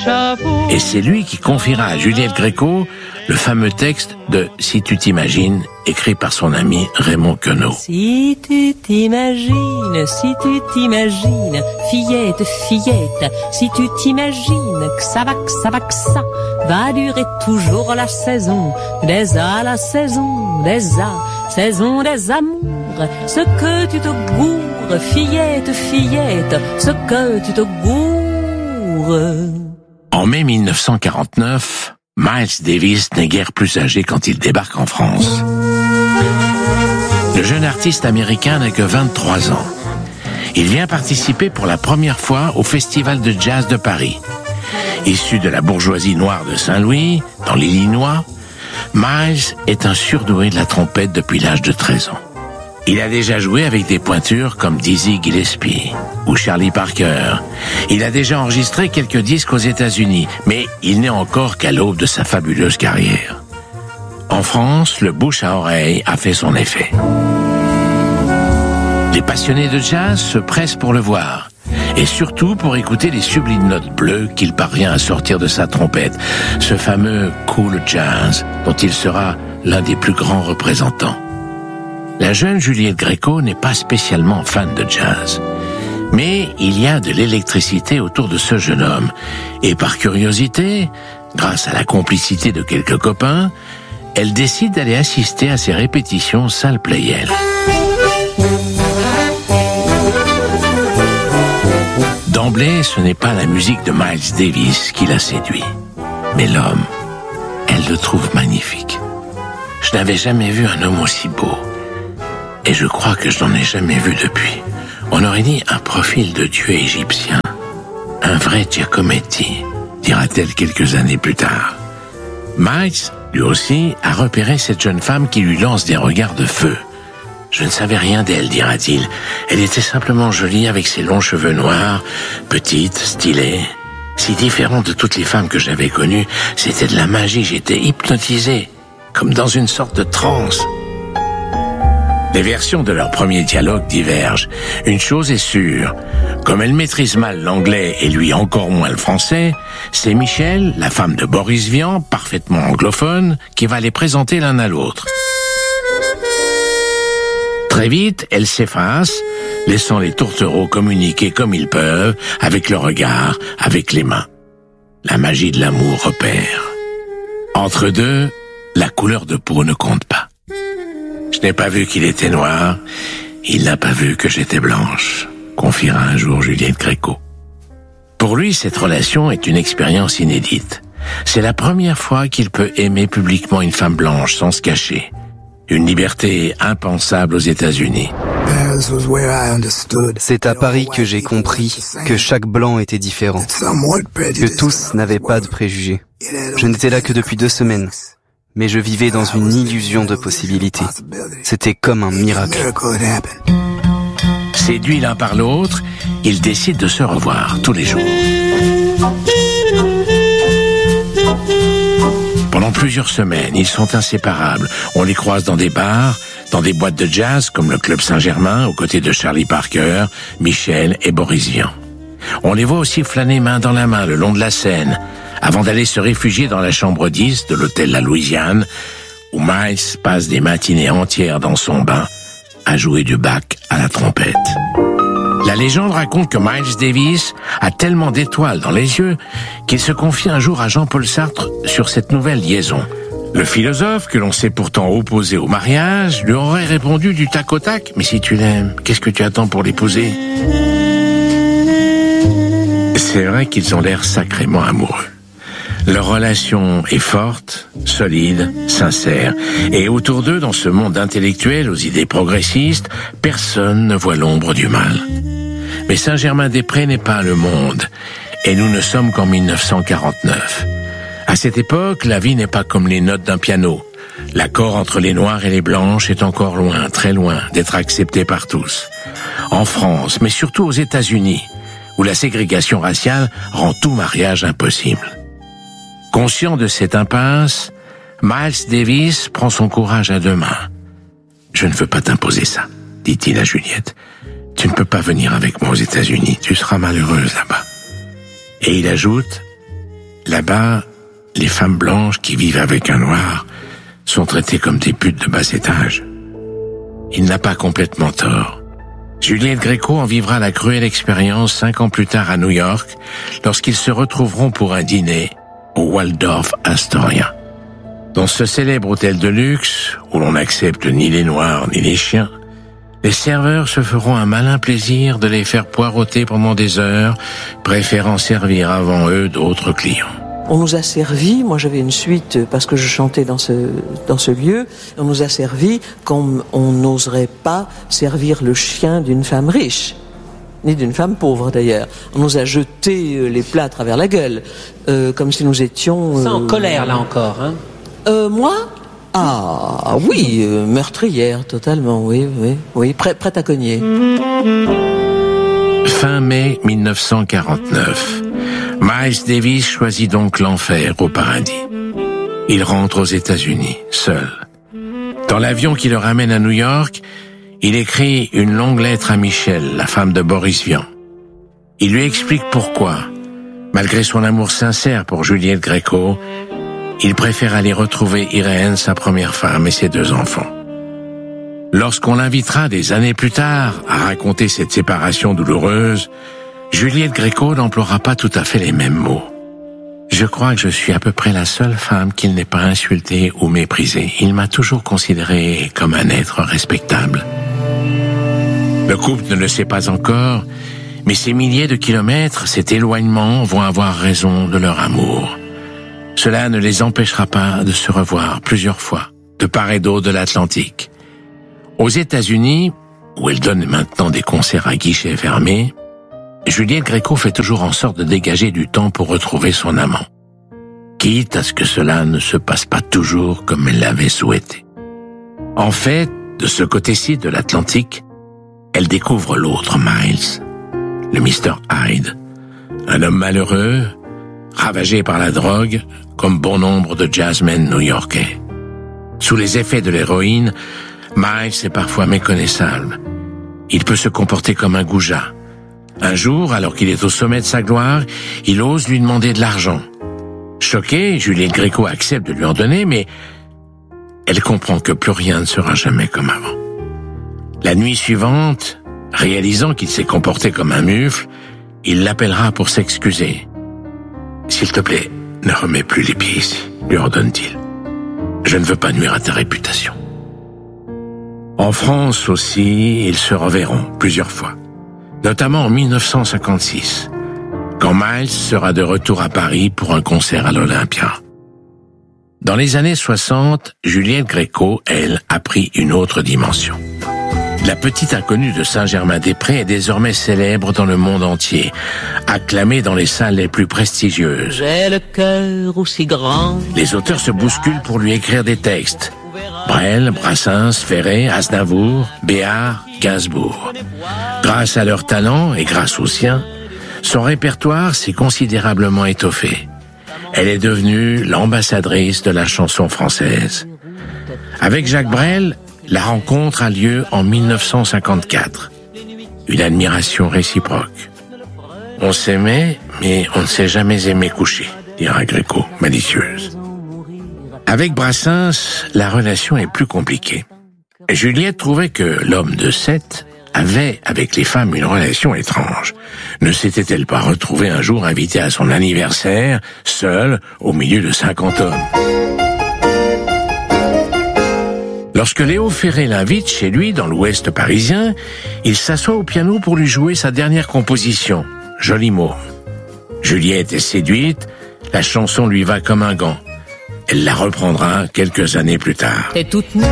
chapeau. Et c'est lui qui confiera à Juliette Gréco le fameux texte de « Si tu t'imagines », écrit par son ami Raymond Queneau. Si tu t'imagines, fillette, fillette, si tu t'imagines que ça va durer toujours la saison des amours, ce que tu te gourres, fillette, fillette, ce que tu te gourres. En mai 1949, Miles Davis n'est guère plus âgé quand il débarque en France. Le jeune artiste américain n'a que 23 ans. Il vient participer pour la première fois au Festival de Jazz de Paris. Issu de la bourgeoisie noire de Saint-Louis, dans l'Illinois, Miles est un surdoué de la trompette depuis l'âge de 13 ans. Il a déjà joué avec des pointures comme Dizzy Gillespie ou Charlie Parker. Il a déjà enregistré quelques disques aux États-Unis, mais il n'est encore qu'à l'aube de sa fabuleuse carrière. En France, le bouche à oreille a fait son effet. Les passionnés de jazz se pressent pour le voir, et surtout pour écouter les sublimes notes bleues qu'il parvient à sortir de sa trompette, ce fameux cool jazz dont il sera l'un des plus grands représentants. La jeune Juliette Gréco n'est pas spécialement fan de jazz. Mais il y a de l'électricité autour de ce jeune homme. Et par curiosité, grâce à la complicité de quelques copains, elle décide d'aller assister à ses répétitions salle Pleyel. D'emblée, ce n'est pas la musique de Miles Davis qui la séduit, mais l'homme. Elle le trouve magnifique. Je n'avais jamais vu un homme aussi beau. Et je crois que je n'en ai jamais vu depuis. On aurait dit un profil de dieu égyptien. Un vrai Giacometti, dira-t-elle quelques années plus tard. Miles, lui aussi, a repéré cette jeune femme qui lui lance des regards de feu. Je ne savais rien d'elle, dira-t-il. Elle était simplement jolie avec ses longs cheveux noirs, petite, stylée. Si différente de toutes les femmes que j'avais connues, c'était de la magie, j'étais hypnotisé, comme dans une sorte de transe. Les versions de leur premier dialogue divergent. Une chose est sûre, comme elle maîtrise mal l'anglais et lui encore moins le français, c'est Michel, la femme de Boris Vian, parfaitement anglophone, qui va les présenter l'un à l'autre. Très vite, elles s'effacent, laissant les tourtereaux communiquer comme ils peuvent, avec le regard, avec les mains. La magie de l'amour opère. Entre deux, la couleur de peau ne compte pas. Je n'ai pas vu qu'il était noir, il n'a pas vu que j'étais blanche, confiera un jour Juliette Gréco. Pour lui, cette relation est une expérience inédite. C'est la première fois qu'il peut aimer publiquement une femme blanche sans se cacher. Une liberté impensable aux États-Unis. C'est à Paris que j'ai compris que chaque blanc était différent, que tous n'avaient pas de préjugés. Je n'étais là que depuis 2 semaines. Mais je vivais dans une illusion de possibilités. C'était comme un miracle. Séduits l'un par l'autre, ils décident de se revoir tous les jours. Pendant plusieurs semaines, ils sont inséparables. On les croise dans des bars, dans des boîtes de jazz comme le Club Saint-Germain, aux côtés de Charlie Parker, Michel et Boris Vian. On les voit aussi flâner main dans la main le long de la Seine, avant d'aller se réfugier dans la chambre 10 de l'hôtel La Louisiane, où Miles passe des matinées entières dans son bain à jouer du Bach à la trompette. La légende raconte que Miles Davis a tellement d'étoiles dans les yeux qu'il se confie un jour à Jean-Paul Sartre sur cette nouvelle liaison. Le philosophe, que l'on sait pourtant opposé au mariage, lui aurait répondu du tac au tac « Mais si tu l'aimes, qu'est-ce que tu attends pour l'épouser ?» C'est vrai qu'ils ont l'air sacrément amoureux. Leur relation est forte, solide, sincère. Et autour d'eux, dans ce monde intellectuel aux idées progressistes, personne ne voit l'ombre du mal. Mais Saint-Germain-des-Prés n'est pas le monde. Et nous ne sommes qu'en 1949. À cette époque, la vie n'est pas comme les notes d'un piano. L'accord entre les noirs et les blanches est encore loin, très loin, d'être accepté par tous. En France, mais surtout aux États-Unis, où la ségrégation raciale rend tout mariage impossible. Conscient de cette impasse, Miles Davis prend son courage à 2 mains. « Je ne veux pas t'imposer ça, dit-il à Juliette. Tu ne peux pas venir avec moi aux États-Unis, tu seras malheureuse là-bas. » Et il ajoute « là-bas, les femmes blanches qui vivent avec un noir sont traitées comme des putes de bas étage. Il n'a pas complètement tort. Juliette Gréco en vivra la cruelle expérience 5 ans plus tard à New York, lorsqu'ils se retrouveront pour un dîner au Waldorf Astoria. Dans ce célèbre hôtel de luxe, où l'on n'accepte ni les noirs ni les chiens, les serveurs se feront un malin plaisir de les faire poireauter pendant des heures, préférant servir avant eux d'autres clients. On nous a servi, moi j'avais une suite parce que je chantais dans ce lieu, on nous a servi comme on n'oserait pas servir le chien d'une femme riche, ni d'une femme pauvre d'ailleurs. On nous a jeté les plats à travers la gueule, comme si nous étions... Ça en colère là encore, hein? Moi ? Ah oui, meurtrière totalement, oui, prête à cogner. Fin mai 1949, Miles Davis choisit donc l'enfer au paradis. Il rentre aux États-Unis, seul. Dans l'avion qui le ramène à New York, il écrit une longue lettre à Michelle, la femme de Boris Vian. Il lui explique pourquoi, malgré son amour sincère pour Juliette Gréco, il préfère aller retrouver Irène, sa première femme, et ses 2 enfants. Lorsqu'on l'invitera des années plus tard à raconter cette séparation douloureuse, Juliette Gréco n'emploiera pas tout à fait les mêmes mots. Je crois que je suis à peu près la seule femme qu'il n'ait pas insultée ou méprisée. Il m'a toujours considéré comme un être respectable. Le couple ne le sait pas encore, mais ces milliers de kilomètres, cet éloignement vont avoir raison de leur amour. Cela ne les empêchera pas de se revoir plusieurs fois, de part et d'autre de l'Atlantique. Aux États-Unis, où elle donne maintenant des concerts à guichets fermés, Juliette Gréco fait toujours en sorte de dégager du temps pour retrouver son amant, quitte à ce que cela ne se passe pas toujours comme elle l'avait souhaité. En fait, de ce côté-ci de l'Atlantique, elle découvre l'autre Miles, le Mr. Hyde, un homme malheureux, ravagé par la drogue, comme bon nombre de jazzmen new-yorkais. Sous les effets de l'héroïne, Miles est parfois méconnaissable. Il peut se comporter comme un goujat. Un jour, alors qu'il est au sommet de sa gloire, il ose lui demander de l'argent. Choquée, Juliette Gréco accepte de lui en donner, mais elle comprend que plus rien ne sera jamais comme avant. La nuit suivante, réalisant qu'il s'est comporté comme un mufle, il l'appellera pour s'excuser. « S'il te plaît, ne remets plus les pieds ici, » lui ordonne-t-il. « Je ne veux pas nuire à ta réputation. » En France aussi, ils se reverront plusieurs fois, notamment en 1956, quand Miles sera de retour à Paris pour un concert à l'Olympia. Dans les années 60, Juliette Gréco, elle, a pris une autre dimension. La petite inconnue de Saint-Germain-des-Prés est désormais célèbre dans le monde entier, acclamée dans les salles les plus prestigieuses. J'ai le cœur aussi grand. Les auteurs se bousculent pour lui écrire des textes. Brel, Brassens, Ferré, Aznavour, Béard, Gainsbourg. Grâce à leur talent et grâce au sien, son répertoire s'est considérablement étoffé. Elle est devenue l'ambassadrice de la chanson française. Avec Jacques Brel, la rencontre a lieu en 1954. Une admiration réciproque. On s'aimait, mais on ne s'est jamais aimé coucher, dira Gréco, malicieuse. Avec Brassens, la relation est plus compliquée. Juliette trouvait que l'homme de 7 avait avec les femmes une relation étrange. Ne s'était-elle pas retrouvée un jour invitée à son anniversaire, seule, au milieu de 50 hommes? Lorsque Léo Ferré l'invite chez lui dans l'ouest parisien, il s'assoit au piano pour lui jouer sa dernière composition, Joli mot. Juliette est séduite, la chanson lui va comme un gant. Elle la reprendra quelques années plus tard. T'es toute